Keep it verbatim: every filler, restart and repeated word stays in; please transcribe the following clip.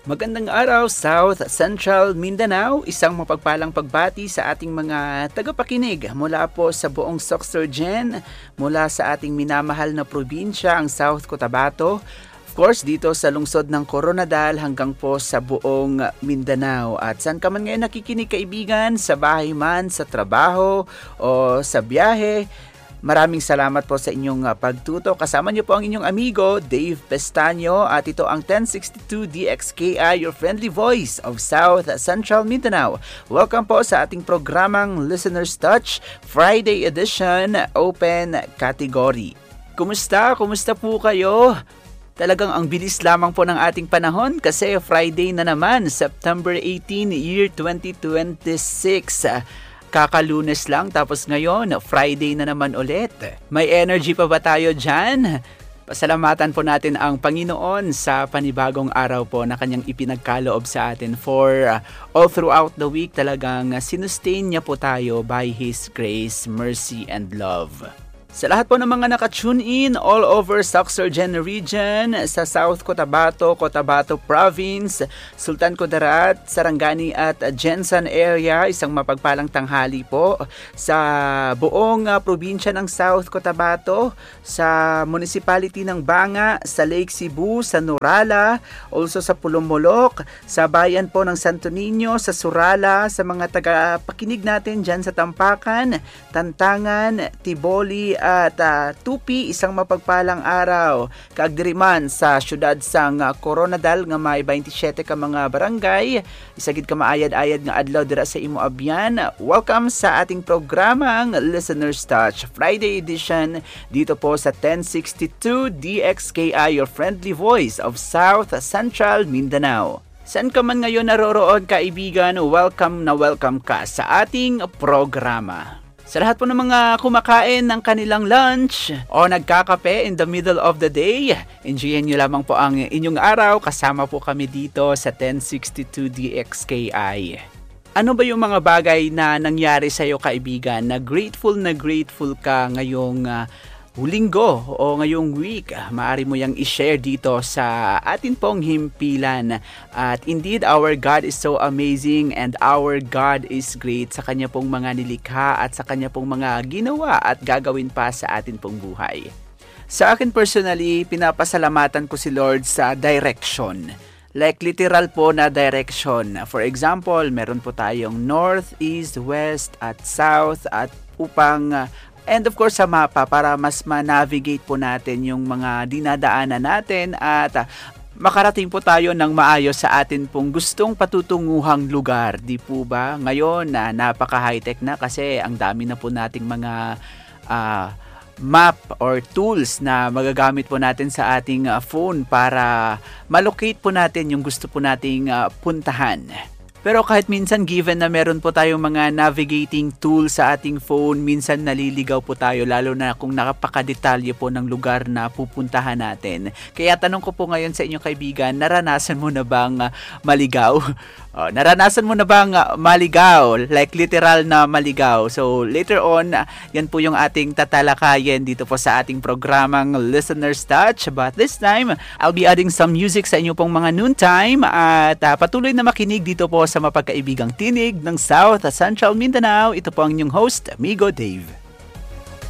Magandang araw, South Central Mindanao. Isang mapagpalang pagbati sa ating mga tagapakinig mula po sa buong Soxorgen, mula sa ating minamahal na probinsya, ang South Cotabato. Of course, dito sa lungsod ng Coronadal hanggang po sa buong Mindanao. At saan ka man ngayon nakikinig, kaibigan, sa bahay man, sa trabaho o sa biyahe, maraming salamat po sa inyong pagtuto. Kasama niyo po ang inyong amigo, Dave Pestaño, at ito ang ten sixty-two D X K I, your friendly voice of South Central Mindanao. Welcome po sa ating programang Listener's Touch, Friday edition, open category. Kumusta? Kumusta po kayo? Talagang ang bilis lamang po ng ating panahon kasi Friday na naman, September eighteenth, year twenty twenty-six. Kakalunes lang, tapos ngayon, Friday na naman ulit. May energy pa ba tayo dyan? Pasalamatan po natin ang Panginoon sa panibagong araw po na kanyang ipinagkaloob sa atin. For uh, all throughout the week, talagang sinustain niya po tayo by His grace, mercy, and love. Sa lahat po ng mga naka-tune in all over Soxorgen region, sa South Cotabato, Cotabato Province, Sultan Kudarat, Sarangani at Jensan area, isang mapagpalang tanghali po. Sa buong uh, probinsya ng South Cotabato, sa municipality ng Banga, sa Lake Cebu, sa Nurala, also sa Pulumolok, sa bayan po ng Santo Niño, sa Surala, sa mga taga-pakinig natin dyan sa Tampakan, Tantangan, Tiboli, at uh, Tupi, isang mapagpalang araw. Kaagdiriman sa syudad sang uh, Coronadal nga may twenty-seven ka mga barangay, isagid ka maayad-ayad nga adlaw dira sa imo abyan. Welcome sa ating programang Listener's Touch, Friday edition, dito po sa ten sixty-two D X K I, your friendly voice of South Central Mindanao. Saan ka man ngayon naroroon, kaibigan, welcome na welcome ka sa ating programa. Sa lahat po ng mga kumakain ng kanilang lunch o nagkakape in the middle of the day, enjoyin nyo lamang po ang inyong araw. Kasama po kami dito sa ten sixty-two D X K I. Ano ba yung mga bagay na nangyari sa iyo, kaibigan, na grateful na grateful ka ngayong uh, Linggo o ngayong week? Maaari mo yang i-share dito sa atin pong himpilan. At indeed, our God is so amazing and our God is great sa kanya pong mga nilikha at sa kanya pong mga ginawa at gagawin pa sa atin pong buhay. Sa akin personally, pinapasalamatan ko si Lord sa direction. Like literal po na direction. For example, meron po tayong north, east, west at south at upang uh, and of course sa mapa para mas ma-navigate po natin yung mga dinadaanan natin at uh, makarating po tayo ng maayos sa atin pong gustong patutunguhang lugar. Di po ba? Ngayon na uh, napaka-high-tech na kasi ang dami na po nating mga uh, map or tools na magagamit po natin sa ating uh, phone para malocate po natin yung gusto po nating uh, puntahan. Pero kahit minsan, given na meron po tayong mga navigating tool sa ating phone, minsan naliligaw po tayo, lalo na kung nakapakadetalye po ng lugar na pupuntahan natin. Kaya tanong ko po ngayon sa inyo, kaibigan, naranasan mo na bang uh, maligaw? Oh, naranasan mo na bang uh, maligaw? Like literal na maligaw. So later on, uh, yan po yung ating tatalakayin dito po sa ating programang Listener's Touch. But this time, I'll be adding some music sa inyo pong mga noontime at uh, patuloy na makinig dito po sa mapagkaibigang tinig ng South Central Mindanao. Ito po ang inyong host, Amigo Dave.